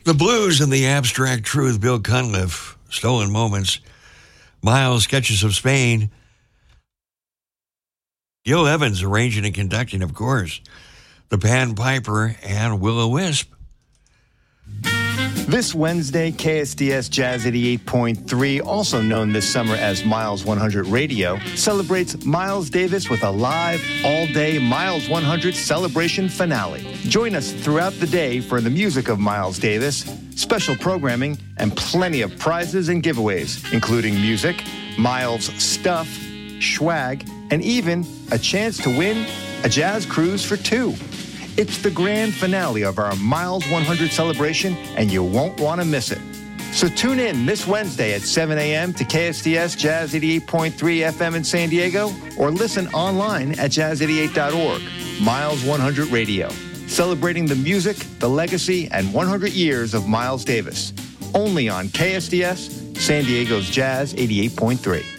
The Blues and the Abstract Truth, Bill Cunliffe, Stolen Moments, Miles, Sketches of Spain, Gil Evans arranging and conducting, of course, the Pan Piper and Will-O-Wisp. This Wednesday, KSDS Jazz 88.3, also known this summer as Miles 100 Radio, celebrates Miles Davis with a live, all-day Miles 100 celebration finale. Join us throughout the day for the music of Miles Davis, special programming, and plenty of prizes and giveaways, including music, Miles stuff, swag, and even a chance to win a jazz cruise for two. It's the grand finale of our Miles 100 celebration, and you won't want to miss it. So tune in this Wednesday at 7 a.m. to KSDS Jazz 88.3 FM in San Diego, or listen online at jazz88.org. Miles 100 Radio, celebrating the music, the legacy, and 100 years of Miles Davis. Only on KSDS, San Diego's Jazz 88.3.